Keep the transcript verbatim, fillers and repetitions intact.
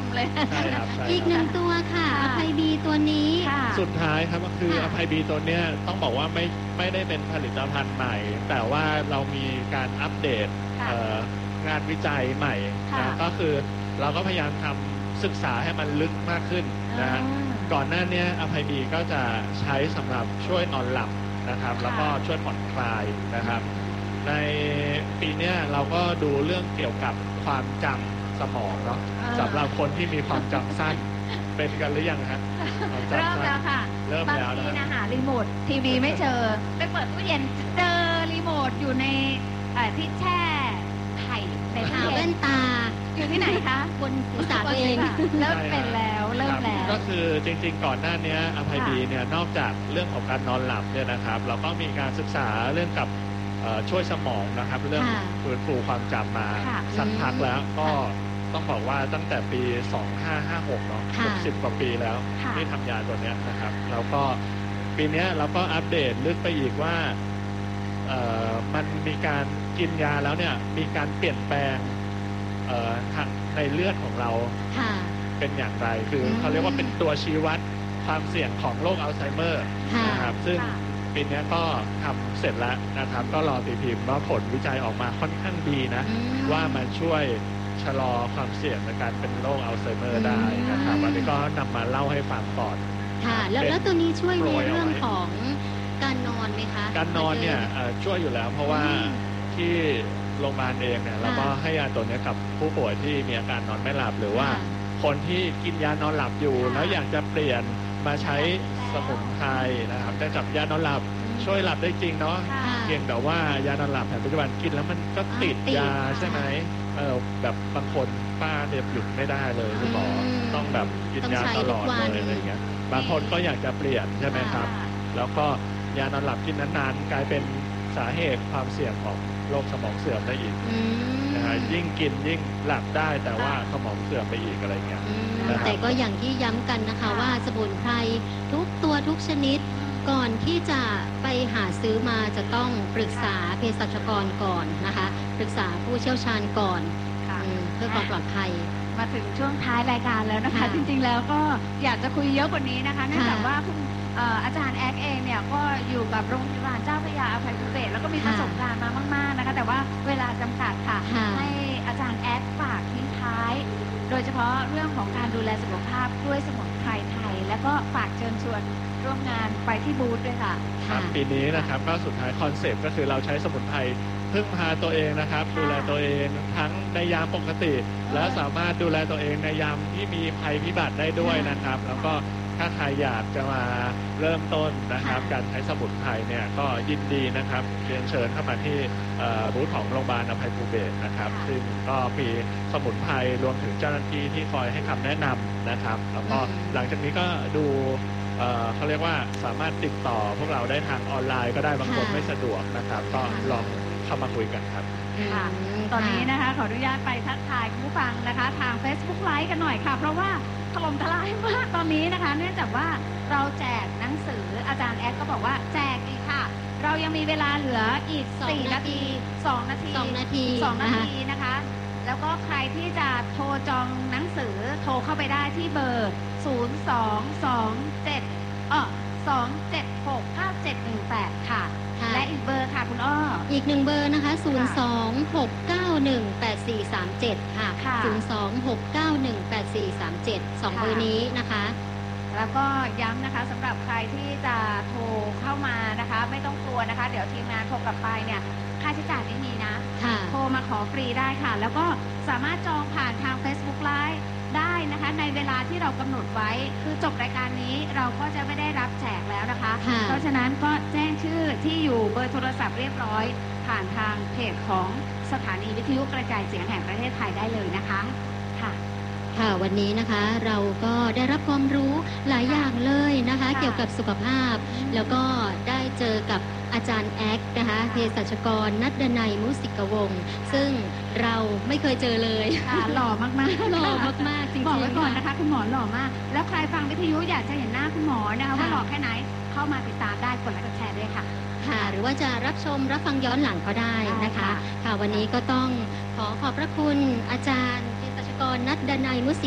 เลยใช่ครับใช่อีกหนึ่งตัวค่ะอภัยบีตัวนี้สุดท้ายครับก็คือค่ะอภัยบีตัวเนี้ยต้องบอกว่าไม่ไม่ได้เป็นผลิตภัณฑ์ใหม่ แต่ว่าเรามีการอัปเดตค่ะเอ่องานวิจัยใหม่ค่ะนะก็คือเราก็พยายามทำศึกษาให้มันลึกมากขึ้นนะฮะอ่าก่อนหน้าเนี้ยอภัยบีก็จะใช้สำหรับช่วยนอนหลับนะครับ แล้วก็ช่วยผ่อนคลายนะครับ ในปีเนี้ยเราก็ดูเรื่องเกี่ยวกับความจำสมองเนาะอ่าสำหรับคนที่มีความจำสั้น เป็นกันหรือยังฮะความจำเริ่มสั้นแล้วค่ะเริ่มบางแล้วทีนะนะหารีโมททีวีไม่เจอ ไปเปิดตู้เย็นเจอรีโมทอยู่ในเอ่อที่แช่ไข่ในตู้หาเย็แว่นนตาอยู่ที่ไหนคะบนศีรษะตัวเองเริ่มเป็นแล้วเริ่มแล้วก็คือจริงๆก่อนหน้านี้อภัยค่ะบีเนี่ยนอกจากเรื่องของการนอนหลับเนี่ยนะครับ เราก็มีการศึกษาเรื่องกับเอ่อช่วยสมองนะครับ เรื่องค่ะฟื้นฟูความจำมาค่ะสักพักแล้วก็ค่ะต้องบอกว่าตั้งแต่ปี สองพันห้าร้อยห้าสิบหก เนาะค่ะเกือบสิบกว่าปีแล้วค่ะที่ทำยาตัวเนี้ยนะครับแล้วก็ปีเนี้ยเราก็อัปเดตลึกไปอีกว่าเอ่อมันมีการกินยาแล้วเนี่ยมีการเปลี่ยนแปลงเอ่อทางในเลือดของเราค่ะเป็นอย่างไร คืออืมเขาเรียกว่าเป็นตัวชี้วัดความเสี่ยงของโรคอัลไซเมอร์ค่ะนะครับ ซึ่งค่ะปีนี้ก็ทำเสร็จแล้วนะครับ ก็รอตีพิมพ์ว่าผลวิจัยออกมาค่อนข้างดีนะอืมว่ามันช่วยชะลอความเสี่ยงในการเป็นโรคอัลไซเมอร์ได้นะครับอืมวันนี้ก็นำมาเล่าให้ฟังก่อนค่ะ แล้วเป็นแล้วตัวนี้ช่วยในโปรยเอาไว้เรื่องของการนอนไหมคะการนอนเนี่ยเอ่อช่วยอยู่แล้ว เพราะว่าอืมที่โรงพยาบาลเองเนี่ยเราก็ให้ยาตัวเนี้ยกับผู้ป่วยที่มีอาการนอนไม่หลับหรือว่าค่ะคนที่กินยานอนหลับอยู่ค่ะแล้วอยากจะเปลี่ยนมาใช้สมุนไพรนะครับแต่กับยานอนหลับช่วยหลับได้จริงเนาะค่ะเพียงแต่ว่ายานอนหลับแผนปัจจุบันกินแล้วมันก็ติดติดยาใช่ไหมเออแบบบางคนป้าเนี่ยหยุดไม่ได้เลยคุณหมออืมต้องแบบกินยาต้องใช้ตลอดทุกวันเลยอะไรเงี้ยบางคนก็อยากจะเปลี่ยนใช่ไหมครับค่ะแล้วก็ยานอนหลับกินนานๆกลายเป็นสาเหตุความเสี่ยงของโรคสมองเสื่อมได้อีกอืมนะฮะยิ่งกินยิ่งหลับได้แต่ว่าสมองเสื่อมไปอีกอะไรเงี้ยอืมนะครับแต่ก็อย่างที่ย้ำกันนะคะค่ะว่าสมุนไพรทุกตัวทุกชนิด ก่อนที่จะไปหาซื้อมาจะต้องปรึกษาเภสัชกรก่อนนะคะ ปรึกษาผู้เชี่ยวชาญก่อนค่ะอืมเพื่อความปลอดภัยมาถึงช่วงท้ายรายการแล้วนะคะค่ะจริงๆแล้วก็อยากจะคุยเยอะกว่านี้นะคะเนื่องจากค่ะว่าคุณเอ่ออาจารย์แอคเองเนี่ยก็อยู่กับโรงพยาบาลเจ้าพระยาอภัยภูเบศรแล้วก็มีประสบการณ์มามากๆนะคะ แต่ว่าเวลาจำกัดค่ะค่ะให้อาจารย์แอคฝากทิ้งท้าย โดยเฉพาะเรื่องของการดูแลสุขภาพด้วยสมุนไพรไทย แล้วก็ฝากเชิญชวนร่วมงานไปที่บูธด้วยค่ะครับปีนี้นะครับก็สุดท้ายคอนเซปต์ก็คือเราใช้สมุนไพรพึ่งพาตัวเองนะครับค่ะดูแลตัวเองทั้งในยามปกติ และสามารถดูแลตัวเองในยามที่มีภัยพิบัติได้ด้วยนะครับ แล้วก็ถ้าใครอยากจะมาเริ่มต้นนะครับค่ะการใช้สมุนไพรเนี่ยก็ยินดีนะครับเรียนเชิญเข้ามาที่เอ่อบูธของโรงพยาบาลอภัยภูเบศรนะครับค่ะซึ่งก็มีสมุนไพรรวมถึงเจ้าหน้าที่ที่คอยให้คำแนะนำนะครับ แล้วก็อืมหลังจากนี้ก็ดู เอ่อเขาเรียกว่าสามารถติดต่อพวกเราได้ทางออนไลน์ก็ได้บางคนค่ะไม่สะดวกนะครับ ก็ลองเข้ามาคุยกันครับค่ะมตอนนี้ค่ะนะคะขออนุญาตไปทักทายคุณผู้ฟังนะคะ ทาง Facebook Live กันหน่อยค่ะ เพราะว่าถล่มทลายมากตอนนี้นะคะ เนื่องจากว่าเราแจกหนังสืออาจารย์แอดก็บอกว่าแจกอีกค่ะ เรายังมีเวลาเหลืออีกสองสี่นานาทีทีสองนาทีสองนาทีสองนานะคะทีนะคะ แล้วก็ใครที่จะโทรจองหนังสือโทรเข้าไปได้ที่เบอร์ ศูนย์ สอง สอง เจ็ด เออสอง เจ็ด หก เก้า เจ็ด หนึ่ง แปด ค่ะค่ะและอีกเบอร์ค่ะคุณอ้ออีกหนึ่งเบอร์นะคะ ศูนย์ สอง หก เก้า หนึ่ง แปด สี่ สาม เจ็ด ค่ะค่ะศูนย์ สอง หก เก้า หนึ่ง แปด สี่ สาม เจ็ด สองค่ะเบอร์นี้นะคะแล้วก็ย้ำนะคะสำหรับใครที่จะโทรเข้ามานะคะ ไม่ต้องกลัวนะคะ เดี๋ยวทีมงานโทรกลับไปเนี่ยค่าใช้จ่ายไม่มีนะค่ะโทรมาขอฟรีได้ค่ะ แล้วก็สามารถจองผ่านทาง Facebook Live ได้นะคะ ในเวลาที่เรากำหนดไว้ คือจบรายการนี้เราก็จะไม่ได้รับแจกแล้วนะคะค่ะเพราะฉะนั้นก็แจ้งชื่อที่อยู่เบอร์โทรศัพท์เรียบร้อย ผ่านทางเพจของสถานีวิทยุกระจายเสียงแห่งประเทศไทยได้เลยนะคะค่ะค่ะวันนี้นะคะเราก็ได้รับความรู้หลายอย่างเลยนะคะค่ะเกี่ยวกับสุขภาพ แล้วก็ได้เจอกับอาจารย์แอคนะคะเภสัชกรนัดดนัยมุสิกวงศ์ซึ่งเราไม่เคยเจอเลยค่ะหล่อมากๆหล่อค่ะมากๆจริงๆบอกไว้ก่อนค่ะนะคะ คุณหมอหล่อมาก แล้วใครฟังวิทยุอยากจะเห็นหน้าคุณหมอนะคะว่าค่ะหล่อแค่ไหนเข้ามาติดตามได้กดไลค์กดแชร์ด้วยค่ะค่ะ หรือว่าจะรับชมรับฟังย้อนหลังก็ได้นะคะได้ค่ะค่ะวันนี้ก็ต้องขอขอบพระคุณอาจารย์เภสัชกรนัดดนัยมุสิ